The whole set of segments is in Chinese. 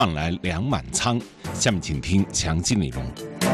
换来2满仓。下面请听详细内容。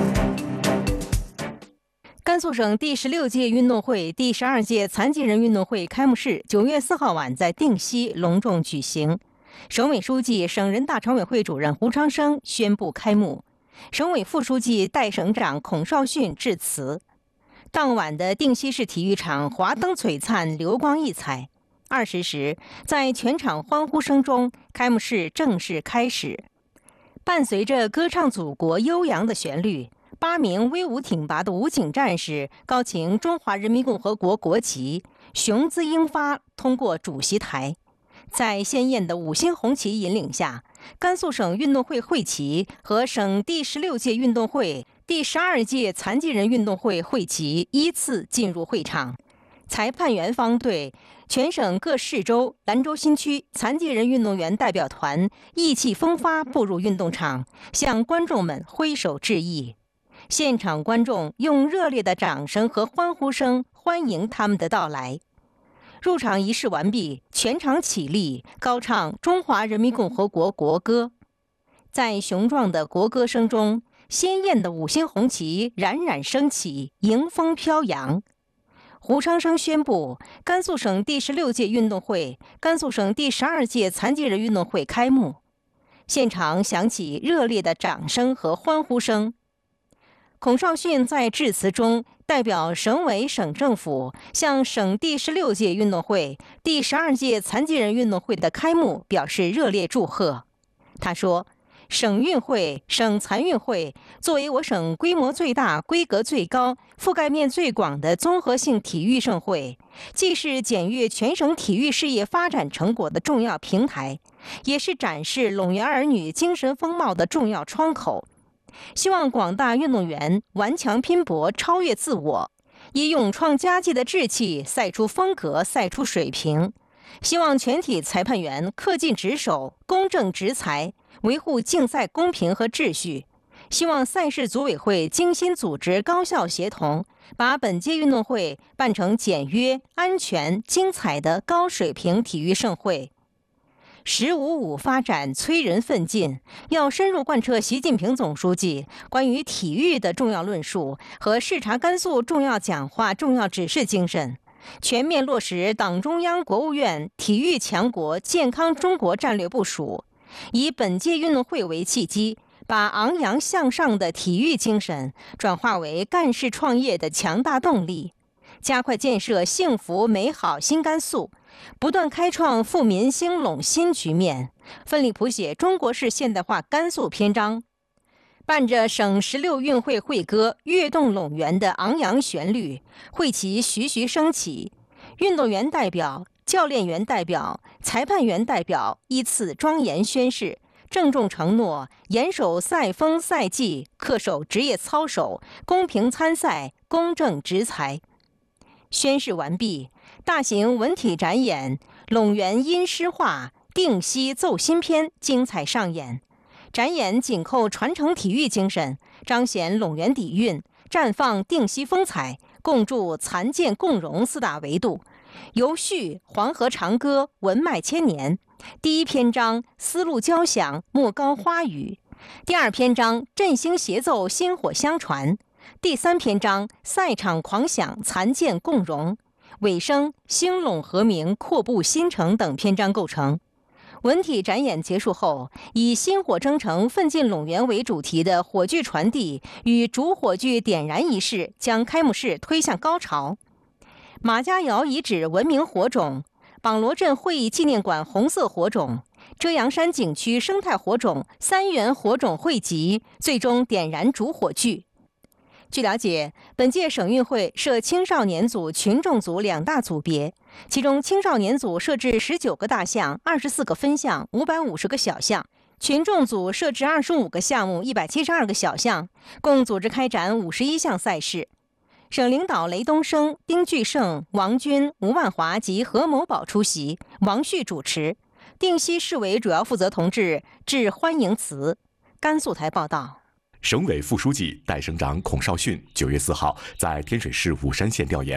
甘肃省第16届运动会、第12届残疾人运动会开幕式9月4号晚在定西隆重举行。省委书记、省人大常委会主任胡长生宣布开幕，省委副书记、代省长孔绍训致辞。当晚的定西市体育场华灯璀璨，流光溢彩。20时，在全场欢呼声中，开幕式正式开始。伴随着歌唱祖国悠扬的旋律，8名威武挺拔的武警战士高擎中华人民共和国国旗，雄姿英发通过主席台。在鲜艳的5星红旗引领下，甘肃省运动会会旗和省第16届运动会、第12届残疾人运动会会旗依次进入会场。裁判员方队、全省各市州、兰州新区残疾人运动员代表团意气风发步入运动场，向观众们挥手致意。现场观众用热烈的掌声和欢呼声欢迎他们的到来。入场仪式完毕，全场起立，高唱中华人民共和国国歌。在雄壮的国歌声中，鲜艳的5星红旗冉冉升起，迎风飘扬。胡长生宣布，甘肃省第16届运动会、甘肃省第12届残疾人运动会开幕。现场响起热烈的掌声和欢呼声。孔绍训在致辞中代表省委省政府向省第16届运动会、第12届残疾人运动会的开幕表示热烈祝贺。他说，省运会、省残运会作为我省规模最大、规格最高、覆盖面最广的综合性体育盛会，既是检阅全省体育事业发展成果的重要平台，也是展示陇源儿女精神风貌的重要窗口。希望广大运动员顽强拼搏，超越自我，以勇创佳绩的志气赛出风格，赛出水平。希望全体裁判员恪尽职守，公正执裁，维护竞赛公平和秩序。希望赛事组委会精心组织，高效协同，把本届运动会办成简约、安全、精彩的高水平体育盛会。“15.5”发展催人奋进，要深入贯彻习近平总书记关于体育的重要论述和视察甘肃重要讲话、重要指示精神，全面落实党中央、国务院体育强国、健康中国战略部署，以本届运动会为契机，把昂扬向上的体育精神转化为干事创业的强大动力，加快建设幸福美好新甘肃，不断开创富民兴陇新局面，奋力谱写中国式现代化甘肃篇章。伴着省16运会会歌跃动陇源的昂扬旋律，会旗徐徐升起，运动员代表、教练员代表、裁判员代表依次庄严宣誓，郑重承诺严守赛风赛纪，恪守职业操守，公平参赛，公正执裁。宣誓完毕，大型文体展演《陇源音诗画》定西奏新篇精彩上演。展演紧扣传承体育精神，彰显陇源底蕴，绽放定西风采，共筑残健共荣4大维度。由续黄河长歌，文脉千年。第1篇章丝路交响，莫高花语。第2篇章振兴协奏，薪火相传。第3篇章赛场狂响，残健共荣。尾声兴陇和鸣，阔步新城等篇章构成。文体展演结束后，以薪火征程奋进陇源为主题的火炬传递与主火炬点燃仪式将开幕式推向高潮。马家窑遗址文明火种、榜罗镇会议纪念馆红色火种、遮阳山景区生态火种3元火种汇集，最终点燃主火炬。据了解，本届省运会设青少年组、群众组2大组别，其中青少年组设置19个大项、24个分项、550个小项；群众组设置25个项目、172个小项，共组织开展51项赛事。省领导雷东升、丁巨胜、王军、吴万华及何某宝出席，王旭主持。定西市委主要负责同志致欢迎词。甘肃台报道。 省委副书记、代省长孔绍训9月4号在天水市武山县调研，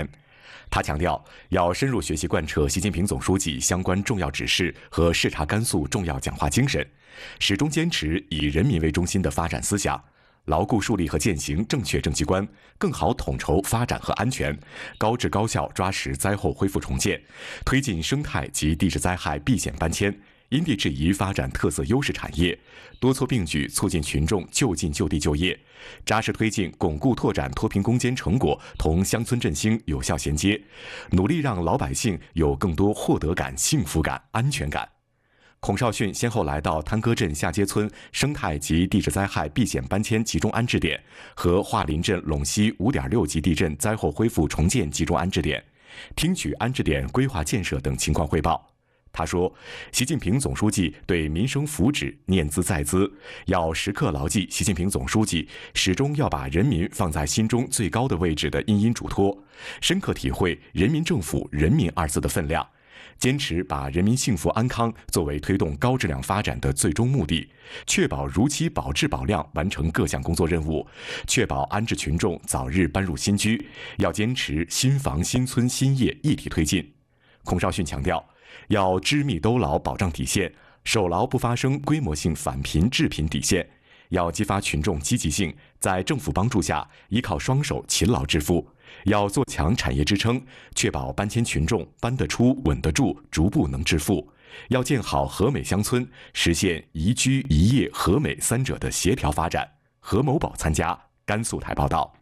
他强调，要深入学习贯彻习近平总书记相关重要指示和视察甘肃重要讲话精神，始终坚持以人民为中心的发展思想，牢固树立和践行正确政绩观，更好统筹发展和安全，高质高效抓实灾后恢复重建，推进生态及地质灾害避险搬迁，因地制宜发展特色优势产业，多措并举促进群众就近就地就业，扎实推进巩固拓展脱贫攻坚成果同乡村振兴有效衔接，努力让老百姓有更多获得感、幸福感、安全感。孔少训先后来到滩戈镇下街村生态及地质灾害避险搬迁集中安置点和桦林镇陇西5.6级地震灾后恢复重建集中安置点，听取安置点规划建设等情况汇报。他说，习近平总书记对民生福祉念兹在兹，要时刻牢记习近平总书记始终要把人民放在心中最高的位置的殷殷嘱托，深刻体会人民政府人民二字的分量，坚持把人民幸福安康作为推动高质量发展的最终目的，确保如期保质保量完成各项工作任务，确保安置群众早日搬入新居，要坚持新房新村新业一体推进。孔少训强调，要织密兜牢保障底线，守牢不发生规模性返贫致贫底线，要激发群众积极性，在政府帮助下依靠双手勤劳致富，要做强产业支撑，确保搬迁群众搬得出、稳得住，逐步能致富，要建好和美乡村，实现宜居宜业和美三者的协调发展。何某宝参加。甘肃台报道。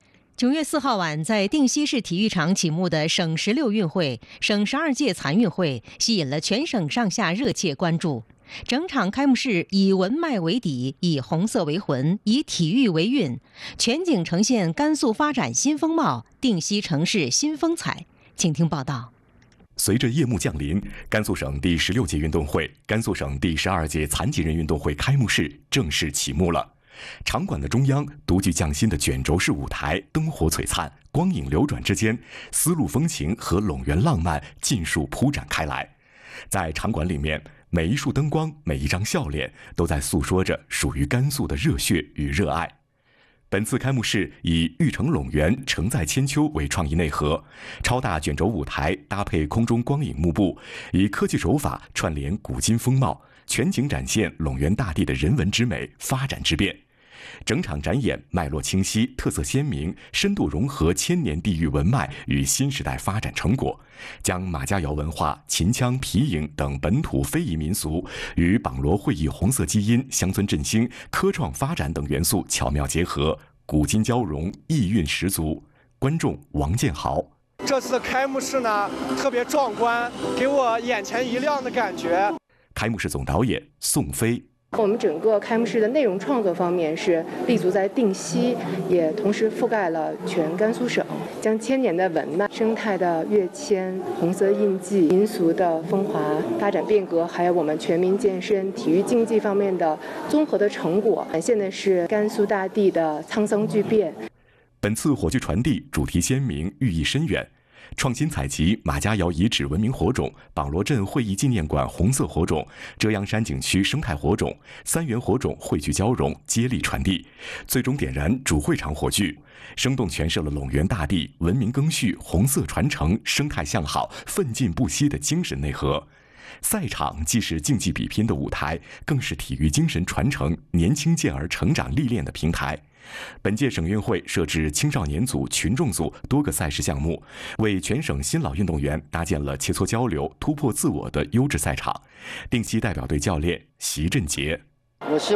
9月4号晚，在定西市体育场启幕的省16运会、省12届残运会吸引了全省上下热切关注。整场开幕式以文脉为底，以红色为魂，以体育为韵，全景呈现甘肃发展新风貌，定西城市新风采。请听报道。 随着夜幕降临，甘肃省第16届运动会、甘肃省第12届残疾人运动会开幕式正式启幕了。场馆的中央，独具匠心的卷轴式舞台，灯火璀璨，光影流转之间，丝路风情和陇原浪漫尽数铺展开来。在场馆里面，每一束灯光，每一张笑脸，都在诉说着属于甘肃的热血与热爱。本次开幕式以“玉成陇原，承载千秋”为创意内核，超大卷轴舞台搭配空中光影幕布，以科技手法串联古今风貌，全景展现陇原大地的人文之美、发展之变。整场展演脉络清晰，特色鲜明，深度融合千年地域文脉与新时代发展成果，将马家窑文化、秦腔、皮影等本土非遗民俗与榜罗会议红色基因、乡村振兴、科创发展等元素巧妙结合，古今交融，意蕴十足。观众王建豪： 这次的开幕式呢，特别壮观，给我眼前一亮的感觉。 开幕式总导演宋飞： 我们整个开幕式的内容创作方面是立足在定西，也同时覆盖了全甘肃省，将千年的文脉、生态的跃迁、红色印记、民俗的风华、发展变革，还有我们全民健身、体育竞技方面的综合的成果，展现的是甘肃大地的沧桑巨变。 本次火炬传递主题鲜明，寓意深远。创新采集马家窑遗址文明火种、榜罗镇会议纪念馆红色火种、遮阳山景区生态火种，三元火种汇聚交融，接力传递，最终点燃主会场火炬，生动诠释了陇原大地文明更续、红色传承、生态向好、奋进不息的精神内核。赛场既是竞技比拼的舞台，更是体育精神传承、年轻健儿成长历练的平台。本届省运会设置青少年组、群众组多个赛事项目，为全省新老运动员搭建了切磋交流、突破自我的优质赛场。定西代表队教练席振杰： 我希